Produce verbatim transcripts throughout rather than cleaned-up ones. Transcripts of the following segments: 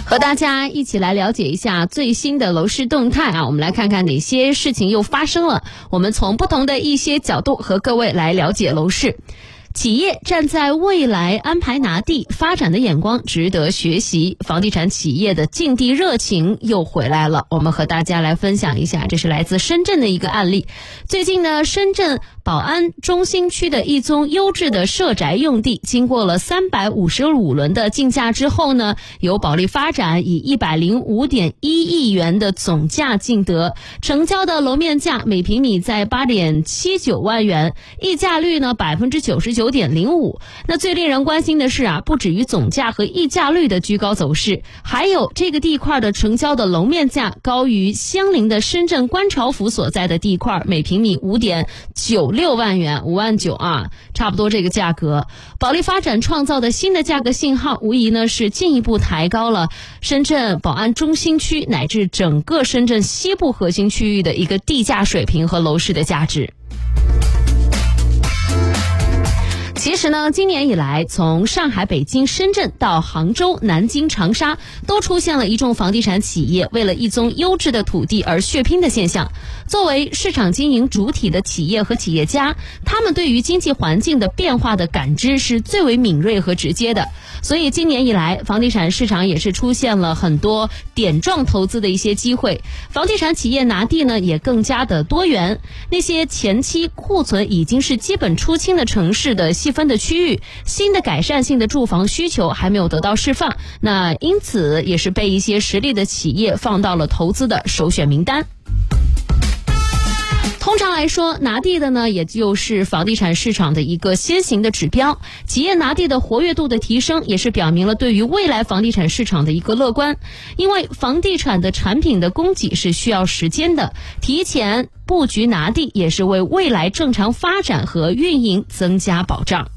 和大家一起来了解一下最新的楼市动态啊，我们来看看哪些事情又发生了。我们从不同的一些角度和各位来了解楼市。企业站在未来安排拿地发展的眼光值得学习，房地产企业的竞地热情又回来了。我们和大家来分享一下，这是来自深圳的一个案例。最近呢，深圳宝安中心区的一宗优质的社宅用地，经过了三百五十五轮的竞价之后呢，由保利发展以一百零五点一亿元的总价竞得，成交的楼面价每平米在八点七九万元，溢价率呢百分之九十九点零五。那最令人关心的是啊，不止于总价和溢价率的居高走势，还有这个地块的成交的楼面价高于相邻的深圳观潮府所在的地块，每平米五点九六万元，五万九啊，差不多这个价格。保利发展创造的新的价格信号，无疑呢是进一步抬高了深圳宝安中心区乃至整个深圳西部核心区域的一个地价水平和楼市的价值。其实呢，今年以来，从上海、北京、深圳到杭州、南京、长沙，都出现了一众房地产企业为了一宗优质的土地而血拼的现象。作为市场经营主体的企业和企业家，他们对于经济环境的变化的感知是最为敏锐和直接的。所以今年以来，房地产市场也是出现了很多点状投资的一些机会，房地产企业拿地呢也更加的多元。那些前期库存已经是基本出清的城市的细分的区域，新的改善性的住房需求还没有得到释放，那因此也是被一些实力的企业放到了投资的首选名单。通常来说，拿地的呢，也就是房地产市场的一个先行的指标。企业拿地的活跃度的提升，也是表明了对于未来房地产市场的一个乐观。因为房地产的产品的供给是需要时间的，提前布局拿地也是为未来正常发展和运营增加保障。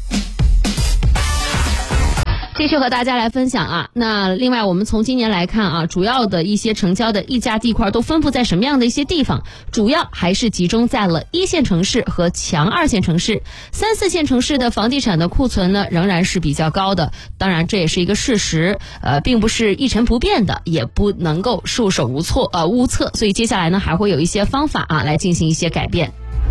继续和大家来分享啊，那另外我们从今年来看啊，主要的一些成交的溢价地块都分布在什么样的一些地方？主要还是集中在了一线城市和强二线城市，三四线城市的房地产的库存呢仍然是比较高的。当然这也是一个事实，呃，并不是一成不变的，也不能够束手无措呃无策，所以接下来呢还会有一些方法啊来进行一些改变。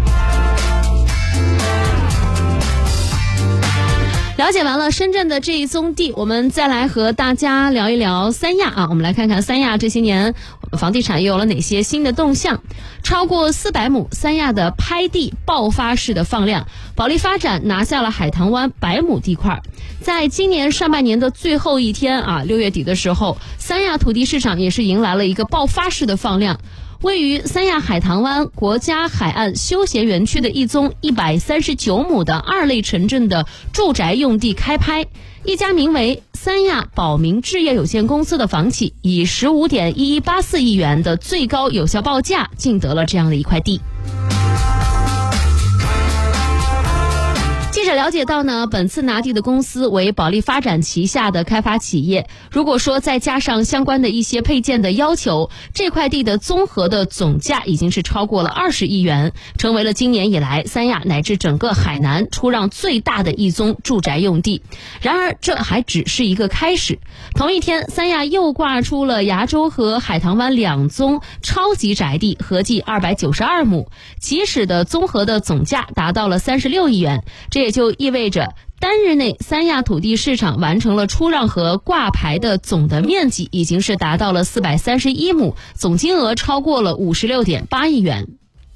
了解完了深圳的这一宗地，我们再来和大家聊一聊三亚啊。我们来看看三亚这些年房地产又有了哪些新的动向。超过四百亩三亚的拍地爆发式的放量，保利发展拿下了海棠湾百亩地块。在今年上半年的最后一天啊，六月底的时候，三亚土地市场也是迎来了一个爆发式的放量。位于三亚海棠湾国家海岸休闲园区的一宗一百三十九亩的二类城镇的住宅用地开拍，一家名为三亚宝明置业有限公司的房企以十五点一一八四亿元的最高有效报价竞得了这样的一块地。记者了解到呢，本次拿地的公司为保利发展旗下的开发企业。如果说再加上相关的一些配件的要求，这块地的综合的总价已经是超过了二十亿元，成为了今年以来三亚乃至整个海南出让最大的一宗住宅用地。然而这还只是一个开始。同一天，三亚又挂出了崖州和海棠湾两宗超级宅地，合计二百九十二亩，起始的综合的总价达到了三十六亿元。这也就意味着单日内三亚土地市场完成了出让和挂牌的总的面积已经是达到了四百三十一亩，总金额超过了五十六点八亿元。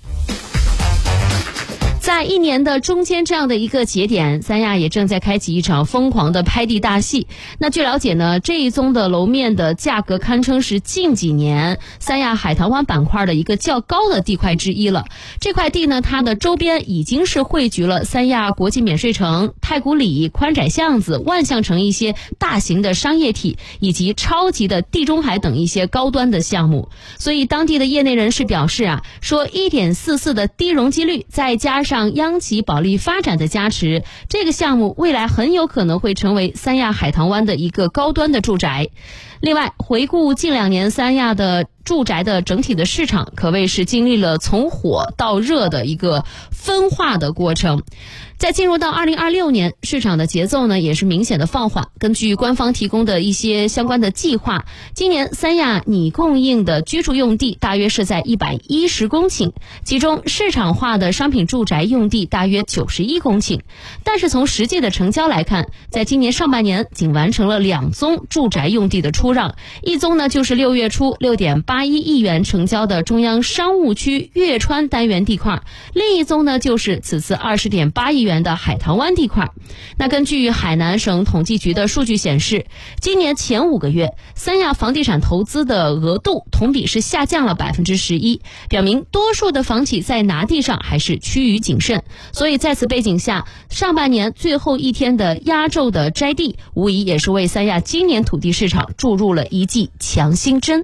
在一年的中间这样的一个节点，三亚也正在开启一场疯狂的拍地大戏。那据了解呢，这一宗的楼面的价格堪称是近几年三亚海棠湾板块的一个较高的地块之一了。这块地呢，它的周边已经是汇聚了三亚国际免税城、太古里、宽窄巷子、万象城一些大型的商业体，以及超级的地中海等一些高端的项目。所以当地的业内人士表示啊，说 一点四四 的低容积率，再加上央企保利发展的加持，这个项目未来很有可能会成为三亚海棠湾的一个高端的住宅。另外，回顾近两年三亚的住宅的整体的市场，可谓是经历了从火到热的一个分化的过程。 在进入到二零二六年，市场的节奏呢也是明显的放缓。根据官方提供的一些相关的计划，今年三亚拟供应的居住用地大约是在一百一十公顷，其中市场化的商品住宅用地大约九十一公顷。但是从实际的成交来看，在今年上半年仅完成了两宗住宅用地的出让，一宗呢就是六月初 六点八一亿元成交的中央商务区月川单元地块，另一宗呢就是此次 二十点八亿元的海棠湾地块。那根据海南省统计局的数据显示，今年前五个月三亚房地产投资的额度同比是下降了 百分之十一， 表明多数的房企在拿地上还是趋于谨慎。所以在此背景下，上半年最后一天的压轴的摘地，无疑也是为三亚今年土地市场注入了一剂强心针。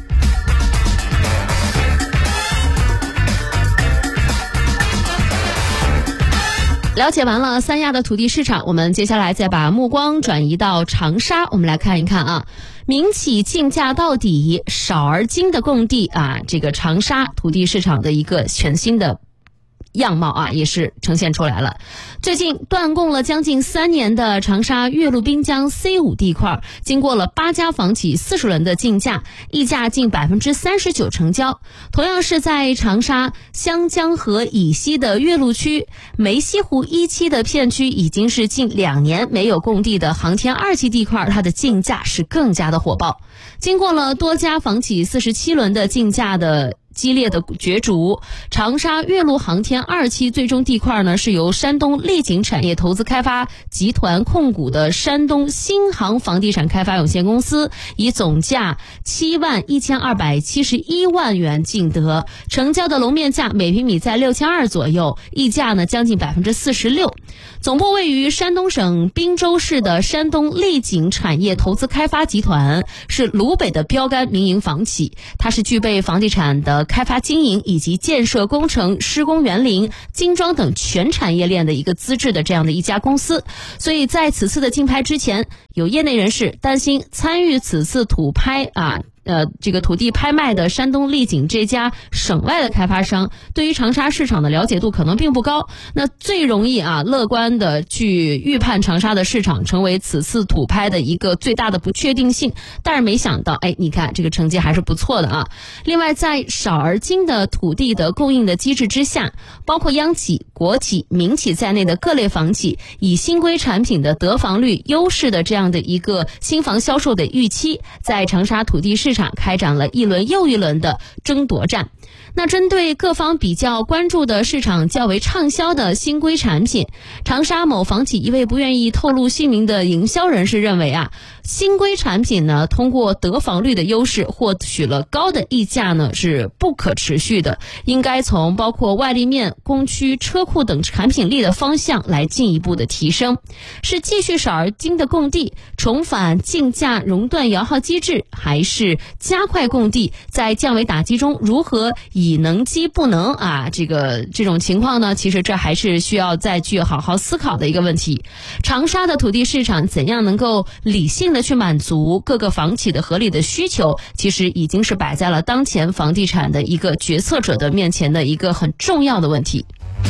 了解完了三亚的土地市场，我们接下来再把目光转移到长沙，我们来看一看啊，民企竞价到底，少而精的供地啊，这个长沙土地市场的一个全新的样貌啊，也是呈现出来了。最近断供了将近三年的长沙岳麓滨江 C 五 地块，经过了八家房企四十轮的竞价，溢价近 百分之三十九 成交。同样是在长沙湘江河以西的岳麓区梅溪湖一期的片区，已经是近两年没有供地的航天二期地块，它的竞价是更加的火爆。经过了多家房企四十七轮的竞价的激烈的角逐，长沙岳麓航天二期最终地块呢，是由山东丽景产业投资开发集团控股的山东新航房地产开发有限公司以总价七万一千二百七十一万元竞得，成交的楼面价每平米在六千二左右，溢价呢将近 百分之四十六。总部位于山东省滨州市的山东丽景产业投资开发集团是鲁北的标杆民营房企，它是具备房地产的开发经营以及建设工程、施工园林、精装等全产业链的一个资质的这样的一家公司。所以在此次的竞拍之前，有业内人士担心参与此次土拍啊呃，这个土地拍卖的山东丽景这家省外的开发商对于长沙市场的了解度可能并不高，那最容易啊乐观的去预判长沙的市场成为此次土拍的一个最大的不确定性。但是没想到，哎，你看这个成绩还是不错的啊。另外，在少而精的土地的供应的机制之下，包括央企、国企、民企在内的各类房企，以新规产品的得房率优势的这样的一个新房销售的预期，在长沙土地市场开展了一轮又一轮的争夺战。那针对各方比较关注的市场较为畅销的新规产品，长沙某房企一位不愿意透露姓名的营销人士认为啊，新规产品呢通过得房率的优势获取了高的溢价呢是不可持续的，应该从包括外立面、工区、车库等产品力的方向来进一步的提升，是继续少而精的供地，重返竞价熔断摇号机制，还是加快供地，在降维打击中如何以能击不能啊？这个这种情况呢，其实这还是需要再去好好思考的一个问题。长沙的土地市场怎样能够理性的去满足各个房企的合理的需求，其实已经是摆在了当前房地产的一个决策者的面前的一个很重要的问题。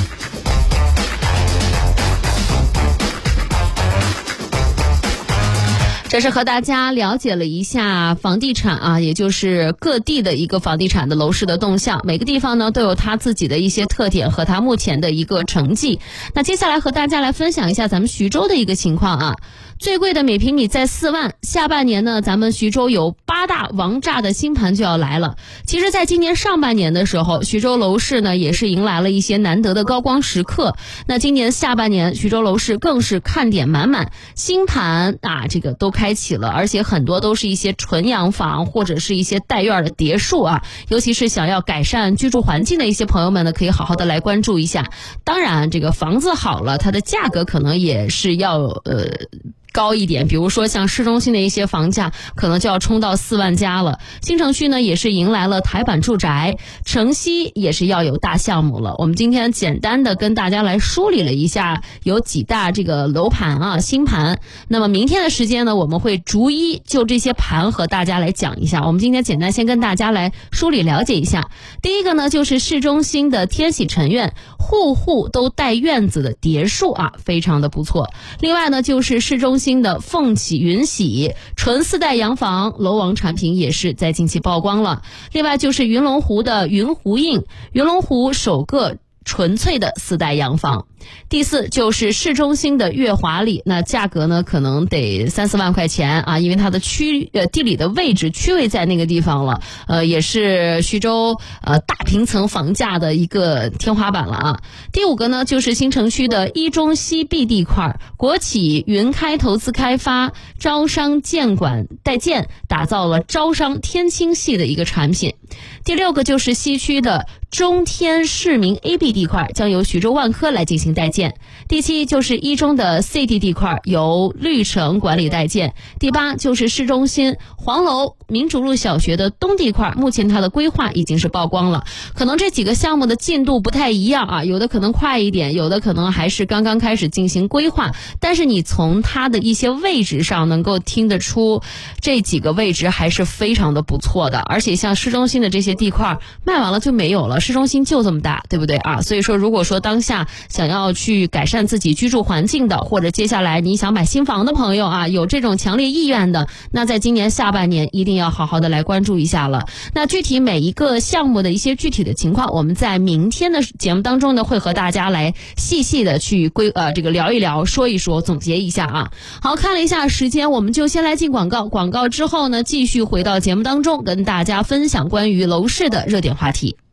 这是和大家了解了一下房地产啊，也就是各地的一个房地产的楼市的动向，每个地方呢都有它自己的一些特点和它目前的一个成绩。那接下来和大家来分享一下咱们徐州的一个情况啊。最贵的每平米在四万，下半年呢咱们徐州有八大王炸的新盘就要来了。其实在今年上半年的时候，徐州楼市呢也是迎来了一些难得的高光时刻。那今年下半年徐州楼市更是看点满满，新盘啊这个都开启了，而且很多都是一些纯洋房或者是一些带院的别墅啊，尤其是想要改善居住环境的一些朋友们呢，可以好好的来关注一下。当然这个房子好了，它的价格可能也是要呃高一点，比如说像市中心的一些房价可能就要冲到四万加了。新城区呢也是迎来了台版住宅，城西也是要有大项目了。我们今天简单的跟大家来梳理了一下有几大这个楼盘啊新盘，那么明天的时间呢我们会逐一就这些盘和大家来讲一下。我们今天简单先跟大家来梳理了解一下。第一个呢就是市中心的天喜城苑，户户都带院子的别墅啊，非常的不错。另外呢就是市中心的凤起云喜纯四代洋房，楼王产品也是在近期曝光了。另外就是云龙湖的云湖印，云龙湖首个纯粹的四代洋房。第四就是市中心的悦华里，那价格呢可能得三四万块钱啊，因为它的区呃地理的位置区位在那个地方了，呃也是徐州呃大平层房价的一个天花板了啊。第五个呢就是新城区的一中西 B 地块，国企云开投资开发，招商建管代建，打造了招商天青系的一个产品。第六个就是西区的中天市民 A B 地块，将由徐州万科来进行代建。第七就是一中的 C D 地块，由绿城管理代建。第八就是市中心黄楼民主路小学的东地块，目前它的规划已经是曝光了。可能这几个项目的进度不太一样啊，有的可能快一点，有的可能还是刚刚开始进行规划，但是你从它的一些位置上能够听得出这几个位置还是非常的不错的。而且像市中心的这些地块卖完了就没有了，市中心就这么大，对不对啊？所以说如果说当下想要去改善自己居住环境的，或者接下来你想买新房的朋友啊，有这种强烈意愿的，那在今年下半年一定要好好的来关注一下了。那具体每一个项目的一些具体的情况，我们在明天的节目当中呢会和大家来细细的去归呃这个聊一聊，说一说，总结一下啊。好，看了一下时间，我们就先来进广告，广告之后呢继续回到节目当中跟大家分享关于楼市的热点话题。